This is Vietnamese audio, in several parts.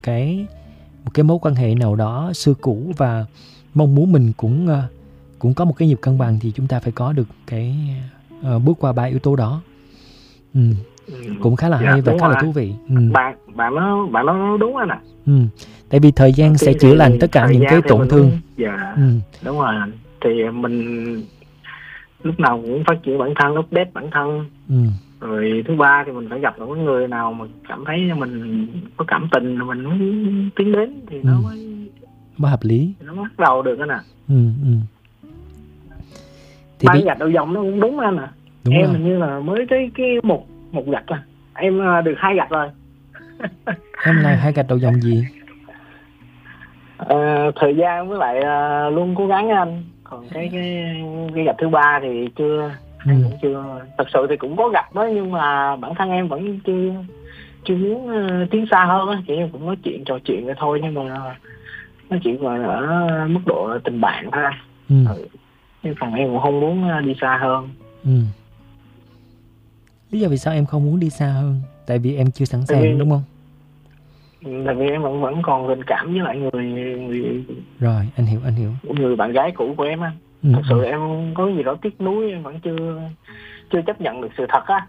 một cái mối quan hệ nào đó xưa cũ và mong muốn mình cũng có một cái nhịp cân bằng, thì chúng ta phải có được cái bước qua 3 yếu tố đó. Cũng khá là hay và khá là thú vị. Bạn nói đúng anh ạ. Tại vì thời gian sẽ chữa lành tất cả những cái tổn thương. Đúng rồi. Thì mình lúc nào cũng phát triển bản thân, update bản thân. Rồi thứ ba thì mình phải gặp được người nào mà cảm thấy mình có cảm tình rồi mình mới tiến đến thì nó mới hợp lý, nó bắt đầu được anh ạ. Thì ba gạch đầu dòng nó cũng đúng anh ạ. Em rồi. hình như là mới cái một gạch à, em được 2 gạch rồi. Em là 2 gạch đầu dòng gì? Thời gian với lại luôn cố gắng anh. Còn cái gạch thứ ba thì chưa, em cũng chưa. Thật sự thì cũng có gặp đó, nhưng mà bản thân em vẫn chưa muốn tiến xa hơn á. Chỉ em cũng nói chuyện trò chuyện vậy thôi, nhưng mà nó chỉ gọi là ở mức độ tình bạn thôi. Nhưng còn em cũng không muốn đi xa hơn. Lý do vì sao em không muốn đi xa hơn? Tại vì em chưa sẵn sàng, đúng không? Tại vì em vẫn còn tình cảm với lại người. Rồi, anh hiểu. Người bạn gái cũ của em á. Thật sự em có gì đó tiếc nuối, em vẫn chưa chấp nhận được sự thật á.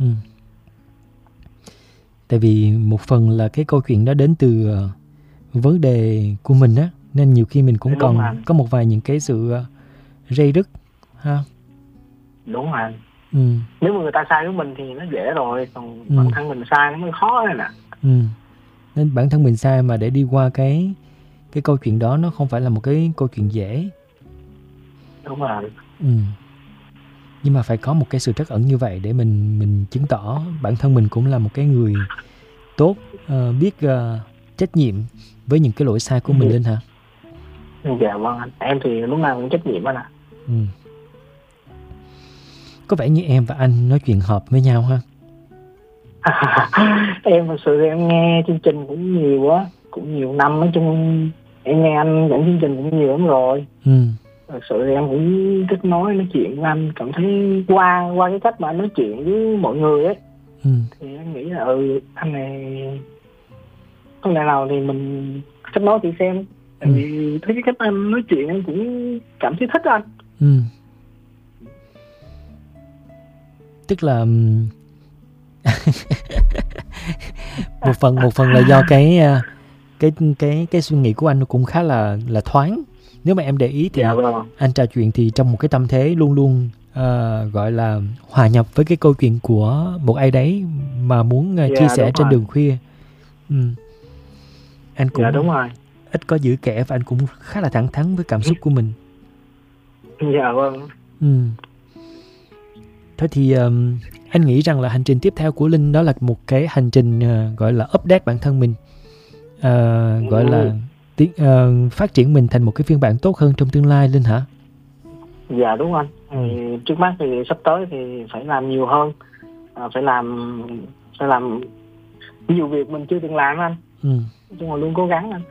Tại vì một phần là cái câu chuyện đó đến từ vấn đề của mình á, nên nhiều khi mình cũng đúng còn anh. có một vài những cái sự rây rứt ha. Đúng rồi anh. Nếu mà người ta sai với mình thì nó dễ rồi, còn bản thân mình sai nó mới khó rồi nè. Nên bản thân mình sai mà để đi qua cái câu chuyện đó nó không phải là một cái câu chuyện dễ. Đúng rồi. Nhưng mà phải có một cái sự trắc ẩn như vậy để mình chứng tỏ bản thân mình cũng là một cái người tốt, biết trách nhiệm với những cái lỗi sai của mình lên hả? Dạ vâng anh. Em thì lúc nào cũng trách nhiệm anh ạ. Có vẻ như em và anh nói chuyện hợp với nhau ha. Em thật sự thì em nghe chương trình cũng nhiều quá, cũng nhiều năm, nói chung em nghe anh dẫn chương trình cũng nhiều lắm rồi. Thật sự thì em cũng thích nói chuyện với anh, cảm thấy qua cái cách mà anh nói chuyện với mọi người ấy, thì em nghĩ là anh này không lẽ nào thì mình kết nối thì xem. Tại vì thấy cái cách anh nói chuyện em cũng cảm thấy thích anh. Tức là một phần là do cái suy nghĩ của anh cũng khá là thoáng. Nếu mà em để ý thì anh trò chuyện thì trong một cái tâm thế luôn luôn gọi là hòa nhập với cái câu chuyện của một ai đấy mà muốn chia sẻ trên đường khuya. Anh cũng đúng rồi. ít có giữ kẻ và anh cũng khá là thẳng thắn với cảm xúc của mình. Dạ vâng. Thôi thì anh nghĩ rằng là hành trình tiếp theo của Linh đó là một cái hành trình gọi là update bản thân mình, gọi là phát triển mình thành một cái phiên bản tốt hơn trong tương lai, Linh hả? Dạ đúng anh. Trước mắt thì sắp tới thì phải làm nhiều hơn, phải làm nhiều việc mình chưa từng làm anh. Nhưng mà luôn cố gắng anh.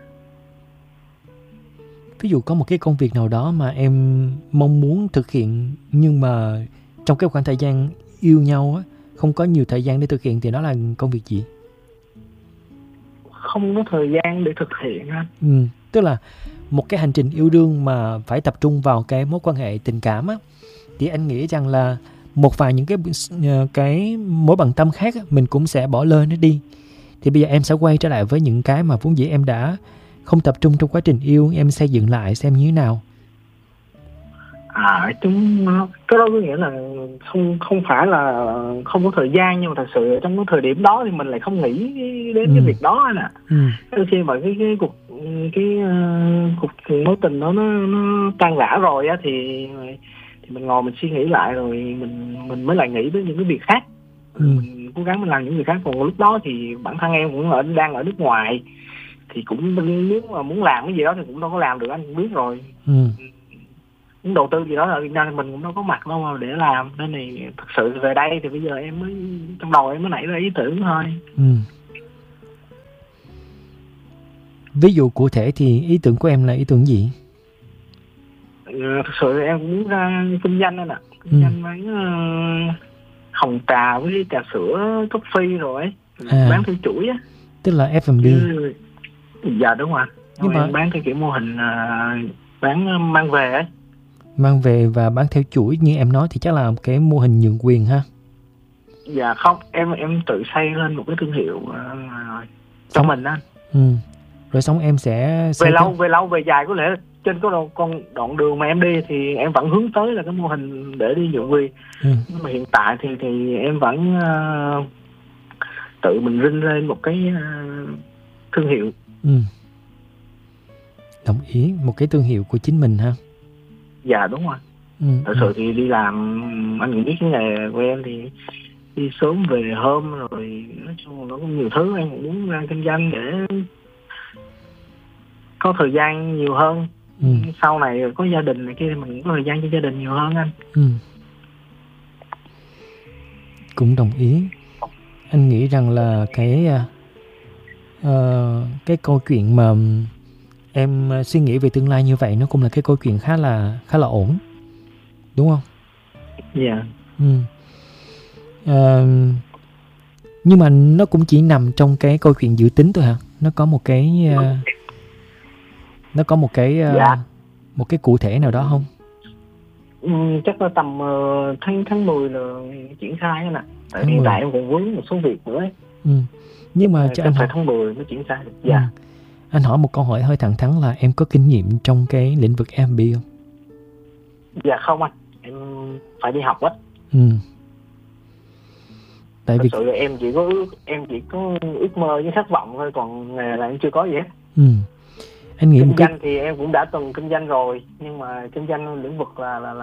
Ví dụ có một cái công việc nào đó mà em mong muốn thực hiện, nhưng mà trong cái khoảng thời gian yêu nhau á, không có nhiều thời gian để thực hiện, thì đó là công việc gì? Không có thời gian để thực hiện anh. Tức là một cái hành trình yêu đương mà phải tập trung vào cái mối quan hệ tình cảm á, thì anh nghĩ rằng là một vài những cái mối bận tâm khác á, mình cũng sẽ bỏ lơ nó đi. Thì bây giờ em sẽ quay trở lại với những cái mà vốn dĩ em đã không tập trung trong quá trình yêu, em xây dựng lại xem như thế nào. Cái đó có nghĩa là không phải là không có thời gian, nhưng mà thật sự trong cái thời điểm đó thì mình lại không nghĩ đến cái việc đó nè. Khi mà cái cuộc mối tình đó nó tan rã rồi á, thì mình ngồi mình suy nghĩ lại rồi mình mới lại nghĩ đến những cái việc khác. Mình cố gắng mình làm những việc khác. Còn lúc đó thì bản thân em cũng đang ở nước ngoài, thì cũng nếu mà muốn làm cái gì đó thì cũng đâu có làm được, anh cũng biết rồi. Muốn đầu tư gì đó ở Việt Nam thì mình cũng đâu có mặt đâu mà để làm. Nên thì thật sự về đây thì bây giờ em mới trong đầu em mới nảy ra ý tưởng thôi. Ví dụ cụ thể thì ý tưởng của em là ý tưởng gì? Thật sự em cũng muốn ra kinh doanh anh ạ. Kinh doanh mấy hồng trà với trà sữa, coffee rồi ấy. Bán theo chuỗi á. Tức là F&B. Dạ đúng rồi. Nhưng mà em bán theo kiểu mô hình bán mang về ấy. Mang về và bán theo chuỗi như em nói thì chắc là cái mô hình nhượng quyền ha. Dạ không, em tự xây lên một cái thương hiệu cho mình á. Rồi xong em sẽ về lâu về dài có lẽ trên con đoạn đường mà em đi thì em vẫn hướng tới là cái mô hình để đi nhượng quyền. Nhưng mà hiện tại thì em vẫn tự mình rinh lên một cái thương hiệu. Đồng ý, một cái thương hiệu của chính mình ha. Dạ đúng rồi. Thật sự thì đi làm, anh biết cái nghề của em thì đi sớm về hôm, rồi nói chung nó có nhiều thứ em muốn ra kinh doanh để có thời gian nhiều hơn. Sau này có gia đình này kia mình có thời gian cho gia đình nhiều hơn anh. Cũng đồng ý. Anh nghĩ rằng là cái câu chuyện mà em suy nghĩ về tương lai như vậy nó cũng là cái câu chuyện khá là ổn, đúng không? Dạ. Nhưng mà nó cũng chỉ nằm trong cái câu chuyện dự tính thôi hả? Nó có một cái một cái cụ thể nào đó không? Chắc là tầm tháng 10 là triển khai nè. Tại hiện tại em còn vướng một số việc nữa ấy. Nhưng mà cho anh phải tháng 10 mới triển khai được. Dạ. Anh hỏi một câu hỏi hơi thẳng thắn là em có kinh nghiệm trong cái lĩnh vực F&B không? Dạ không anh, em phải đi học á. Tại vì sự em chỉ có ước mơ với khát vọng thôi, còn nghề là em chưa có gì hết. Anh nghĩ kinh doanh thì em cũng đã từng kinh doanh rồi, nhưng mà kinh doanh lĩnh vực là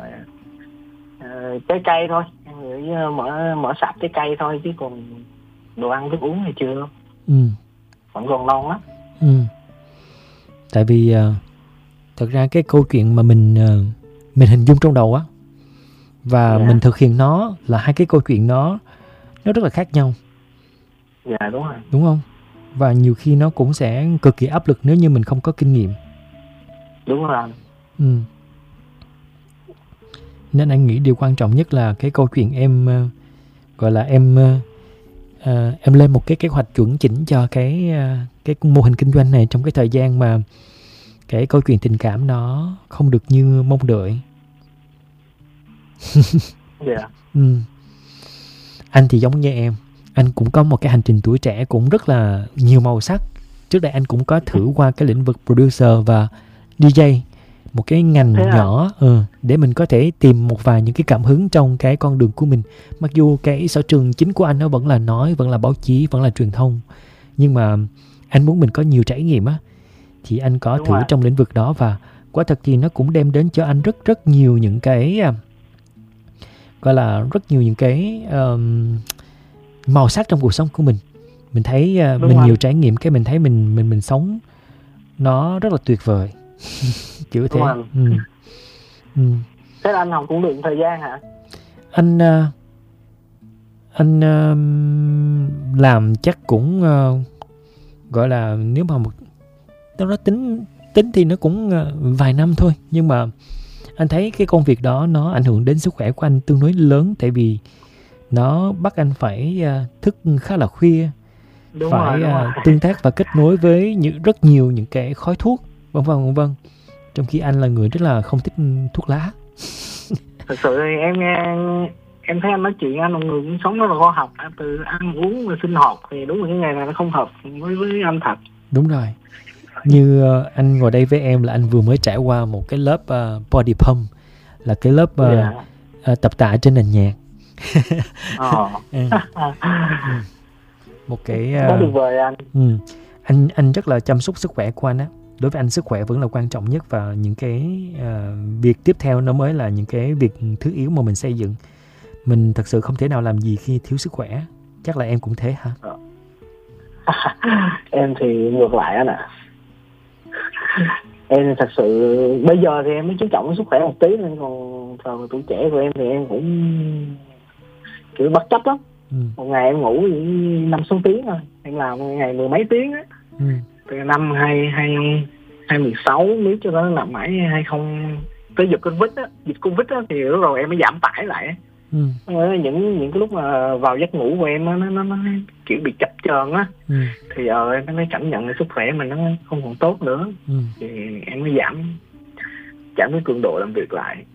trái cây thôi, em nghĩ mở sạp trái cây thôi, chứ còn đồ ăn thức uống thì chưa. Vẫn còn non lắm. Tại vì thật ra cái câu chuyện mà mình hình dung trong đầu á và mình thực hiện nó là hai cái câu chuyện nó rất là khác nhau. Dạ đúng rồi. Đúng không? Và nhiều khi nó cũng sẽ cực kỳ áp lực nếu như mình không có kinh nghiệm. Đúng rồi. Nên anh nghĩ điều quan trọng nhất là cái câu chuyện em gọi là em lên một cái kế hoạch chuẩn chỉnh cho cái mô hình kinh doanh này trong cái thời gian mà cái câu chuyện tình cảm nó không được như mong đợi. Yeah. Anh thì giống như em, anh cũng có một cái hành trình tuổi trẻ cũng rất là nhiều màu sắc. Trước đây anh cũng có thử qua cái lĩnh vực producer và DJ, một cái ngành nhỏ để mình có thể tìm một vài những cái cảm hứng trong cái con đường của mình. Mặc dù cái sở trường chính của anh nó vẫn là nói, vẫn là báo chí, vẫn là truyền thông, nhưng mà anh muốn mình có nhiều trải nghiệm á, thì anh có thử trong lĩnh vực đó, và quả thật thì nó cũng đem đến cho anh rất nhiều những cái gọi là rất nhiều những cái màu sắc trong cuộc sống của mình. Mình thấy mình nhiều trải nghiệm, cái mình thấy mình sống nó rất là tuyệt vời. Kiểu thế. Thế là anh học cũng được thời gian hả? Anh làm chắc cũng gọi là nếu mà nó tính thì nó cũng vài năm thôi, nhưng mà anh thấy cái công việc đó nó ảnh hưởng đến sức khỏe của anh tương đối lớn, tại vì nó bắt anh phải thức khá là khuya, đúng rồi. Tương tác và kết nối với rất nhiều những cái khói thuốc, vân vân. Trong khi anh là người rất là không thích thuốc lá. Thật sự thì em thấy anh nói chuyện, anh là người cũng sống rất là khoa học, từ ăn uống và sinh hoạt, thì đúng là cái nghề này nó không hợp với anh thật. Đúng rồi. Như anh ngồi đây với em là anh vừa mới trải qua một cái lớp body pump, là cái lớp tập tạ trên nền nhạc. Một cái rất tuyệt vời anh. Anh rất là chăm sóc sức khỏe của anh á. Đối với anh sức khỏe vẫn là quan trọng nhất, và những cái việc tiếp theo nó mới là những cái việc thứ yếu mà mình xây dựng. Mình thật sự không thể nào làm gì khi thiếu sức khỏe. Chắc là em cũng thế hả? Em thì ngược lại anh ạ. Em thật sự bây giờ thì em mới chú trọng sức khỏe một tí, nên còn thời tuổi trẻ của em thì em cũng kiểu bất chấp lắm. Một ngày em ngủ 5-6 tiếng thôi, em làm một ngày 10 mấy tiếng á. Từ năm 2016 nếu cho nó nằm mãi 20 tới dịch Covid á, thì lúc rồi em mới giảm tải lại. Những cái lúc mà vào giấc ngủ của em nó kiểu bị chập chờn á, thì em mới cảm nhận là sức khỏe mình nó không còn tốt nữa, thì em mới giảm cái cường độ làm việc lại.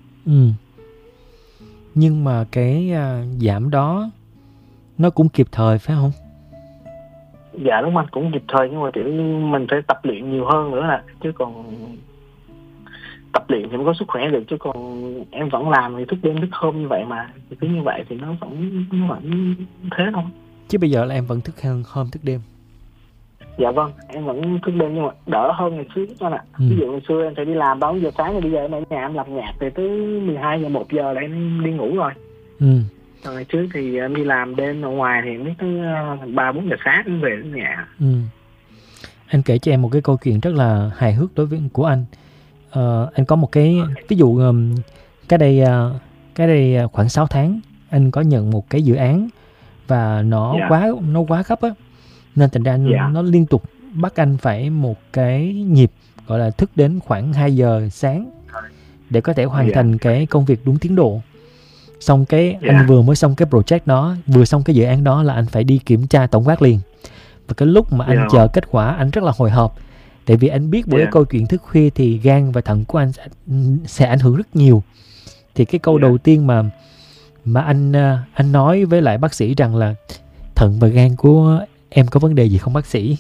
Nhưng mà cái giảm đó nó cũng kịp thời phải không? Dạ đúng anh, cũng kịp thời, nhưng mà kiểu mình phải tập luyện nhiều hơn nữa nè, chứ còn tập luyện thì mới có sức khỏe được, chứ còn em vẫn làm thì thức đêm thức hôm như vậy mà, thì cứ như vậy thì nó vẫn thế thôi. Chứ bây giờ là em vẫn thức hôm thức đêm? Dạ vâng, em vẫn thức đêm nhưng mà đỡ hơn ngày xưa đó nè. Ví dụ ngày xưa em phải đi làm 3 giờ sáng, thì bây giờ em ở nhà em làm nhạc thì tới 12 giờ 1 giờ là em đi ngủ rồi. Rồi ngày trước thì em đi làm đêm ở ngoài thì mới tới 3-4 giờ sáng em về đến nhà. Anh kể cho em một cái câu chuyện rất là hài hước đối với của anh. Anh có một cái ví dụ, cái đây khoảng 6 tháng anh có nhận một cái dự án và nó quá gấp á, nên thành ra nó liên tục bắt anh phải một cái nhịp gọi là thức đến khoảng 2 giờ sáng để có thể hoàn thành cái công việc đúng tiến độ. Xong anh vừa mới xong cái project đó, vừa xong cái dự án đó là anh phải đi kiểm tra tổng quát liền. Và cái lúc mà anh chờ kết quả, anh rất là hồi hộp, tại vì anh biết bởi câu chuyện thức khuya thì gan và thận của anh sẽ ảnh hưởng rất nhiều. Thì cái câu đầu tiên mà anh nói với lại bác sĩ rằng là thận và gan của em có vấn đề gì không bác sĩ?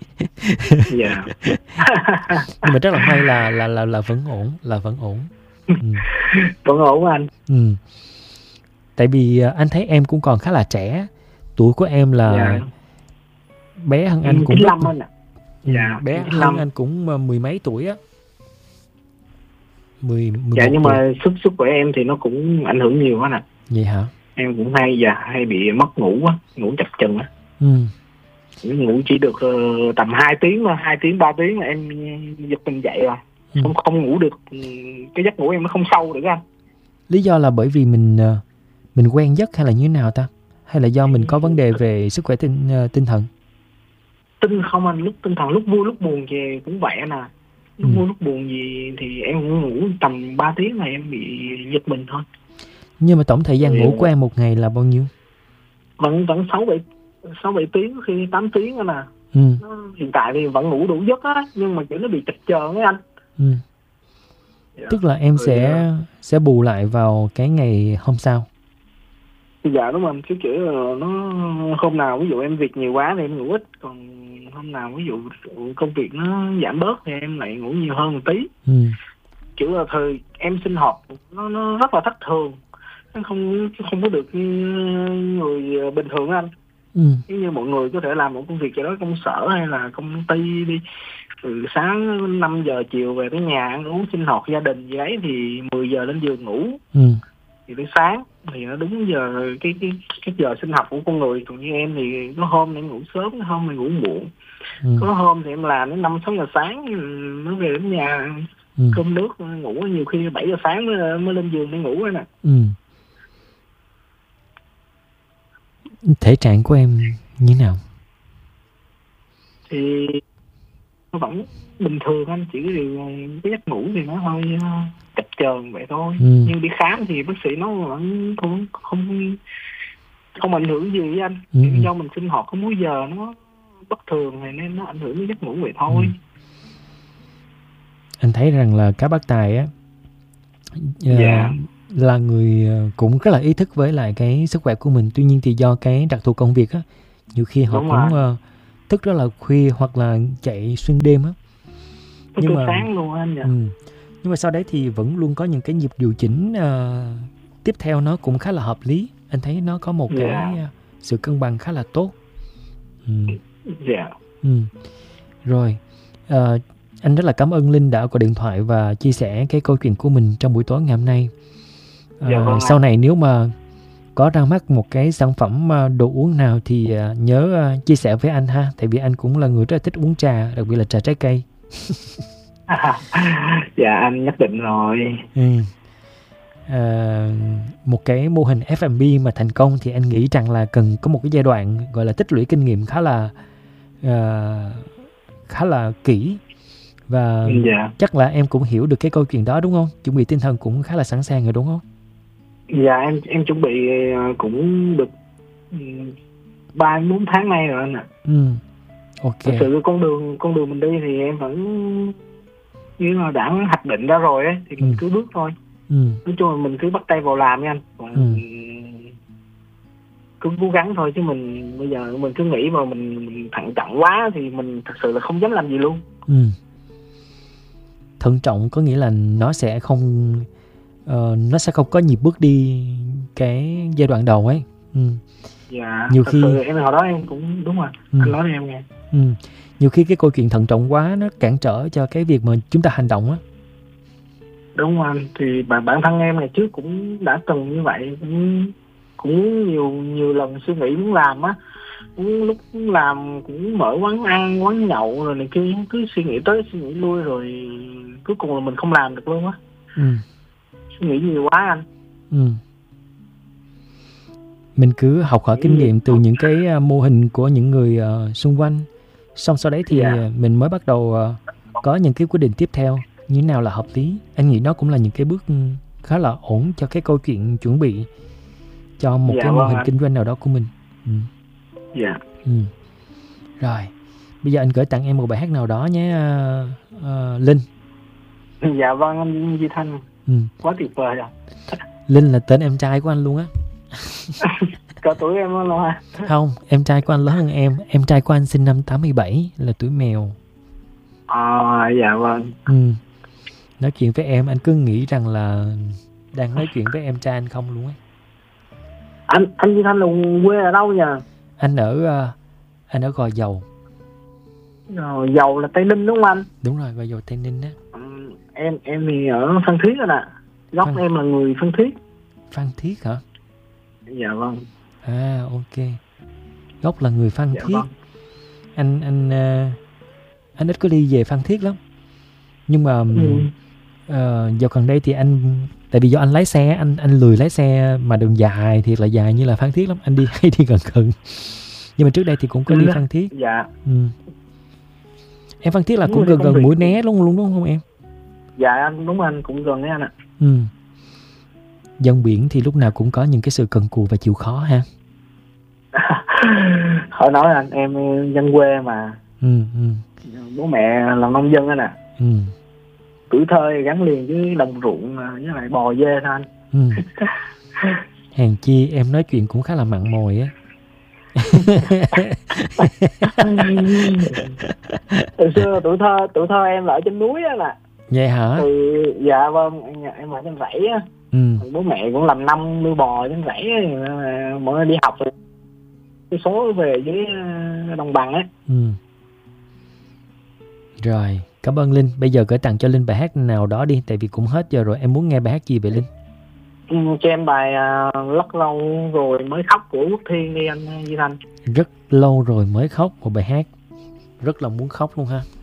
Nhưng mà rất là may là vẫn ổn, vẫn ổn. Vẫn ổn anh. Tại vì anh thấy em cũng còn khá là trẻ, tuổi của em là bé hơn anh cũng 95 anh ạ. Bé hơn anh cũng 10 mấy tuổi á. 11 nhưng mà sức của em thì nó cũng ảnh hưởng nhiều anh ạ. Vậy hả? Em cũng hay bị mất ngủ á, ngủ chập chờn á. Ngủ chỉ được tầm 2 tiếng thôi, 2 tiếng 3 tiếng là em giật mình dậy rồi. Không ngủ được, cái giấc ngủ em nó không sâu được anh. Lý do là bởi vì mình quen giấc hay là như thế nào ta? Hay là do mình có vấn đề về sức khỏe tinh thần? Không anh, lúc tinh thần, lúc vui lúc buồn thì cũng vậy nè. Lúc vui lúc buồn gì thì em cũng ngủ tầm 3 tiếng là em bị giật mình thôi. Nhưng mà tổng thời gian ngủ của em một ngày là bao nhiêu? Vẫn 6-7 tiếng, khi 8 tiếng đó nè. Hiện tại thì vẫn ngủ đủ giấc á, nhưng mà kiểu nó bị chập chờn ấy anh. Tức là em sẽ bù lại vào cái ngày hôm sau. Dạ đúng rồi, kiểu là nó hôm nào ví dụ em việc nhiều quá thì em ngủ ít, còn hôm nào ví dụ công việc nó giảm bớt thì em lại ngủ nhiều hơn một tí. Kiểu là thời em sinh hoạt nó rất là thất thường, nó không có được như người bình thường anh. Như mọi người có thể làm một công việc gì đó công sở hay là công ty đi, từ sáng 5 giờ chiều về tới nhà ăn uống sinh hoạt gia đình gì đấy thì 10 giờ lên giường ngủ. Thì tới sáng thì nó đúng giờ cái giờ sinh học của con người. Còn như em thì có hôm em ngủ sớm, có hôm em ngủ muộn. Có hôm thì em làm đến 5-6 giờ sáng mới về đến nhà cơm nước ngủ, nhiều khi 7 giờ sáng mới lên giường để ngủ rồi nè. Thể trạng của em như nào? Thì nó vẫn bình thường anh, chỉ cái giấc ngủ thì nó hơi chập chờn vậy thôi. Nhưng đi khám thì bác sĩ nó vẫn không ảnh hưởng gì với anh. Do mình sinh hoạt có múi giờ nó bất thường này nên nó ảnh hưởng đến giấc ngủ vậy thôi. Anh thấy rằng là các bác Tài á là người cũng rất là ý thức với lại cái sức khỏe của mình. Tuy nhiên thì do cái đặc thù công việc á, nhiều khi họ cũng thức rất là khuya hoặc là chạy xuyên đêm á. Nhưng mà sáng luôn anh nhỉ. Nhưng mà sau đấy thì vẫn luôn có những cái nhịp điều chỉnh tiếp theo nó cũng khá là hợp lý. Anh thấy nó có một cái sự cân bằng khá là tốt. Rồi anh rất là cảm ơn Linh đã gọi điện thoại và chia sẻ cái câu chuyện của mình trong buổi tối ngày hôm nay. Sau này nếu mà có ra mắt một cái sản phẩm đồ uống nào thì nhớ chia sẻ với anh ha. Tại vì anh cũng là người rất là thích uống trà, đặc biệt là trà trái cây. Dạ anh nhất định rồi. Một cái mô hình F&B mà thành công thì anh nghĩ rằng là cần có một cái giai đoạn gọi là tích lũy kinh nghiệm khá là kỹ. Và chắc là em cũng hiểu được cái câu chuyện đó đúng không? Chuẩn bị tinh thần cũng khá là sẵn sàng rồi đúng không? Dạ em chuẩn bị cũng được 3-4 tháng nay rồi anh ạ. Ok. Thực sự con đường mình đi thì em vẫn như là đã hoạch định ra rồi ấy, thì mình cứ bước thôi. Nói chung là mình cứ bắt tay vào làm nha anh. Cứ cố gắng thôi, chứ mình bây giờ mình cứ nghĩ mà mình thận trọng quá thì mình thật sự là không dám làm gì luôn. Thận trọng có nghĩa là nó sẽ không có nhịp bước đi cái giai đoạn đầu ấy. Dạ, nhiều thật khi sự em hồi đó em cũng đúng rồi. Anh nói cho em nghe. Nhiều khi cái câu chuyện thận trọng quá nó cản trở cho cái việc mà chúng ta hành động á. Đúng anh, thì bản thân em ngày trước cũng đã từng như vậy, cũng nhiều lần suy nghĩ muốn làm á, lúc làm cũng mở quán ăn, quán nhậu rồi này kia, cứ suy nghĩ tới suy nghĩ lui rồi cuối cùng là mình không làm được luôn á. Suy nghĩ nhiều quá anh. Mình cứ học hỏi kinh nghiệm từ những cái mô hình của những người xung quanh, xong sau đấy thì mình mới bắt đầu có những cái quyết định tiếp theo như thế nào là hợp lý. Anh nghĩ nó cũng là những cái bước khá là ổn cho cái câu chuyện chuẩn bị cho một cái mô hình kinh doanh nào đó của mình. Rồi, bây giờ anh gửi tặng em một bài hát nào đó nhé, Linh. Dạ vâng anh Duy Thanh. Quá tuyệt vời rồi. Linh là tên em trai của anh luôn á. Cỡ tuổi em luôn hả? Không, em trai của anh lớn hơn em. Em trai của anh sinh năm 87, là tuổi mèo. Dạ vâng. Nói chuyện với em anh cứ nghĩ rằng là đang nói chuyện với em trai anh không luôn á. Anh Duy Thanh là quê ở đâu nhỉ? Anh ở Gò Dầu. Gò Dầu là Tây Ninh đúng không anh? Đúng rồi, Gò Dầu Tây Ninh á. Em thì ở Phan Thiết rồi nè. Gốc em là người Phan Thiết. Phan Thiết hả? Dạ vâng. Ok. Gốc là người Phan Thiết. Vâng. Anh ít có đi về Phan Thiết lắm. Nhưng mà dạo gần đây thì tại vì do anh lái xe, anh lười lái xe mà đường dài thiệt là dài như là Phan Thiết lắm, anh hay đi gần. Nhưng mà trước đây thì cũng có đi Phan Thiết. Dạ. Em Phan Thiết là cũng gần Mũi Né luôn đúng không em? Dạ anh, đúng anh, cũng gần đấy anh ạ. Dân biển thì lúc nào cũng có những cái sự cần cù và chịu khó ha. Hỏi nói anh, em dân quê mà. Bố mẹ làm nông dân anh ạ. Tuổi thơ gắn liền với đồng ruộng với lại bò dê thôi anh. Hèn chi em nói chuyện cũng khá là mặn mòi á. Từ xưa tuổi thơ em ở trên núi á nè. Vậy hả? Dạ vâng, em ở trên rẫy á. Bố mẹ cũng làm nông nuôi bò trên rẫy, mỗi ngày đi học rồi cái số về với đồng bằng ấy. Rồi, cảm ơn Linh. Bây giờ gửi tặng cho Linh bài hát nào đó đi, tại vì cũng hết giờ rồi. Em muốn nghe bài hát gì vậy Linh? Cho em bài Rất lâu rồi mới khóc của Quốc Thiên đi anh Duy Thanh. Rất lâu rồi mới khóc, một bài hát rất là muốn khóc luôn ha.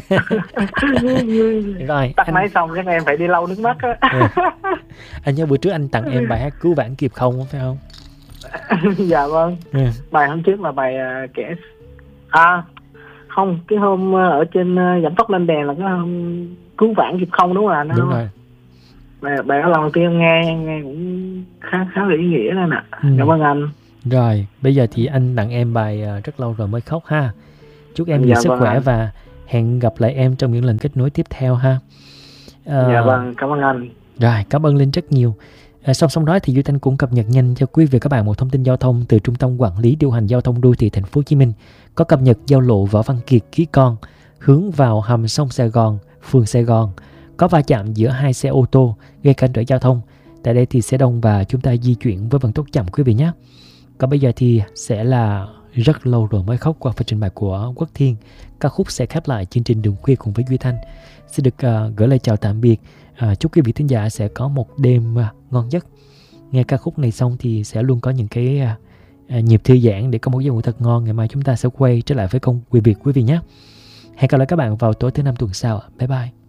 Rồi, tắt máy xong chắc em phải đi lau nước mắt á. Anh nhớ bữa trước anh tặng em bài hát Cứu Vãn Kịp Không, phải không? Dạ vâng. Bài hôm trước là bài kẻ không, cái hôm ở trên giảm tốc lên đèn là cái hôm Cứu Vãn Kịp Không đúng không ạ? Đúng rồi. Bài đó lần đầu tiên nghe cũng khá là ý nghĩa đó nè. Cảm ơn anh. Rồi, bây giờ thì anh tặng em bài Rất lâu rồi mới khóc ha. Chúc em nhiều sức khỏe và hẹn gặp lại em trong những lần kết nối tiếp theo ha. Dạ vâng, cảm ơn anh. Rồi, cảm ơn Linh rất nhiều. Song đó thì Duy Thanh cũng cập nhật nhanh cho quý vị các bạn một thông tin giao thông từ Trung tâm Quản lý Điều hành Giao thông Đô thị Thành phố Hồ Chí Minh. Có cập nhật giao lộ Võ Văn Kiệt Ký Con hướng vào hầm sông Sài Gòn, phường Sài Gòn. Có va chạm giữa hai xe ô tô gây cản trở giao thông. Tại đây thì sẽ đông và chúng ta di chuyển với vận tốc chậm quý vị nhé. Còn bây giờ thì sẽ là Rất lâu rồi mới khóc qua phần trình bày của Quốc Thiên. Ca khúc sẽ khép lại chương trình Đường Khuya cùng với Duy Thanh. Xin được gửi lời chào tạm biệt. Chúc quý vị thính giả sẽ có một đêm ngon giấc. Nghe ca khúc này xong thì sẽ luôn có những cái nhịp thư giãn để có một giấc ngủ thật ngon. Ngày mai chúng ta sẽ quay trở lại với công việc quý vị nhé. Hẹn gặp lại các bạn vào tối thứ Năm tuần sau. Bye bye.